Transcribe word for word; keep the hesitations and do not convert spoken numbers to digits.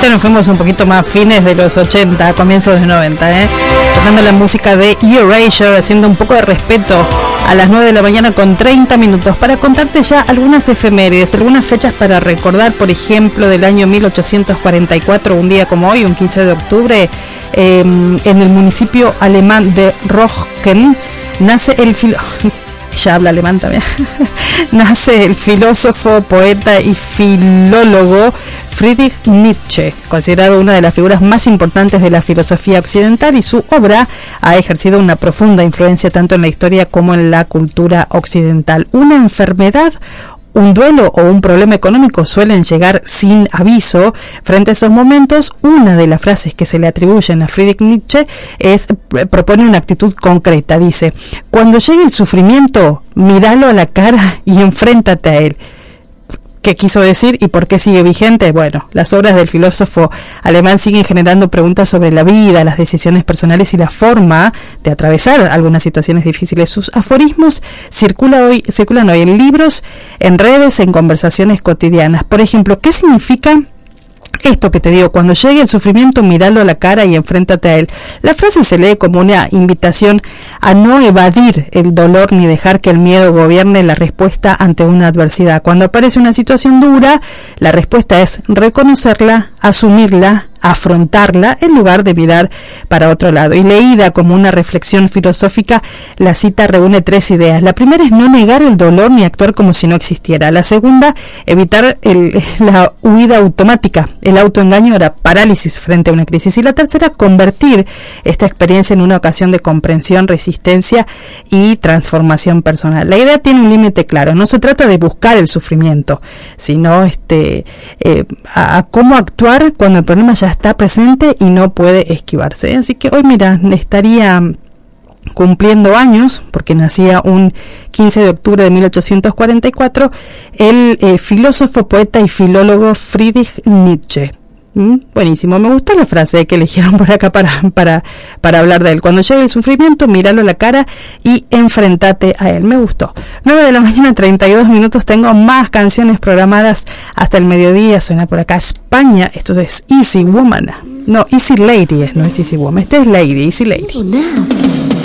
Este nos fuimos un poquito más fines de los ochenta, comienzos de los noventa, ¿eh? Sacando la música de Erasure, haciendo un poco de respeto a las nueve de la mañana con treinta minutos, para contarte ya algunas efemérides, algunas fechas para recordar. Por ejemplo, del año mil ochocientos cuarenta y cuatro, un día como hoy, un quince de octubre, eh, en el municipio alemán de Rochken, nace el filo... ya habla alemán también, nace el filósofo, poeta y filólogo Friedrich Nietzsche, considerado una de las figuras más importantes de la filosofía occidental, y su obra ha ejercido una profunda influencia tanto en la historia como en la cultura occidental. Una enfermedad, un duelo o un problema económico suelen llegar sin aviso. Frente a esos momentos, una de las frases que se le atribuyen a Friedrich Nietzsche es, propone una actitud concreta. Dice: cuando llegue el sufrimiento, míralo a la cara y enfréntate a él. ¿Qué quiso decir y por qué sigue vigente? Bueno, las obras del filósofo alemán siguen generando preguntas sobre la vida, las decisiones personales y la forma de atravesar algunas situaciones difíciles. Sus aforismos circulan hoy, circulan hoy en libros, en redes, en conversaciones cotidianas. Por ejemplo, ¿qué significa esto que te digo? Cuando llegue el sufrimiento, míralo a la cara y enfréntate a él. La frase se lee como una invitación a no evadir el dolor ni dejar que el miedo gobierne la respuesta ante una adversidad. Cuando aparece una situación dura, la respuesta es reconocerla, asumirla, afrontarla, en lugar de mirar para otro lado. Y leída como una reflexión filosófica, la cita reúne tres ideas. La primera es no negar el dolor ni actuar como si no existiera. La segunda, evitar el, la huida automática, el autoengaño o la parálisis frente a una crisis. Y la tercera, convertir esta experiencia en una ocasión de comprensión, resistencia y transformación personal. La idea tiene un límite claro. No se trata de buscar el sufrimiento, sino este eh, a, a cómo actuar cuando el problema ya está presente y no puede esquivarse. Así que hoy, mira, estaría cumpliendo años, porque nacía un quince de octubre de mil ochocientos cuarenta y cuatro, el eh, filósofo, poeta y filólogo Friedrich Nietzsche. ¿Mm? Buenísimo, me gustó la frase que eligieron por acá para, para, para hablar de él. Cuando llegue el sufrimiento, míralo a la cara y enfrentate a él. Me gustó. nueve de la mañana, treinta y dos minutos. Tengo más canciones programadas hasta el mediodía. Suena por acá España. Esto es Easy Woman. No, Easy Lady es, no es Easy Woman. Este es Lady, Easy Lady.